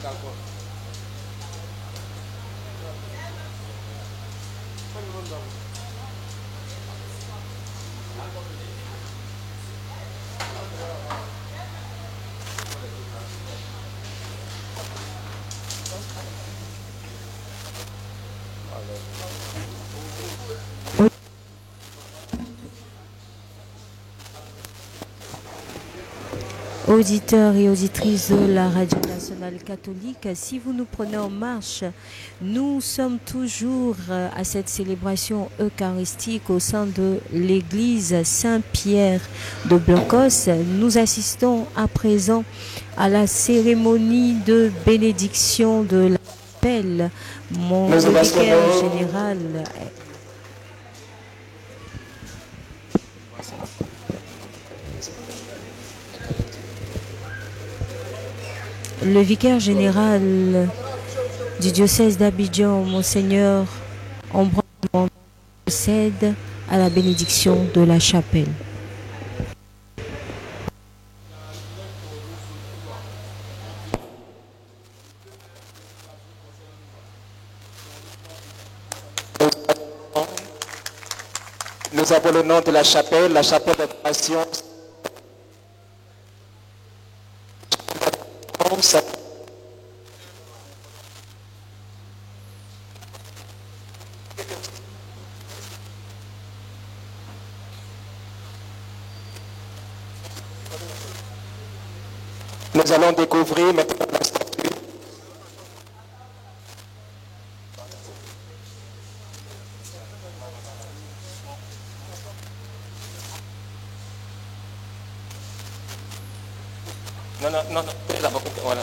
Auditeurs et auditrices de la Radio Nationale Catholique, si vous nous prenez en marche, nous sommes toujours à cette célébration eucharistique au sein de l'église Saint-Pierre de Blancos. Nous assistons à présent à la cérémonie de bénédiction de la chapelle. Mon vicaire général le vicaire général du diocèse d'Abidjan, Monseigneur Ambroise, procède à la bénédiction de la chapelle. Nous avons le nom de la chapelle d'adoration. Nous allons découvrir maintenant la statue. Non, voilà.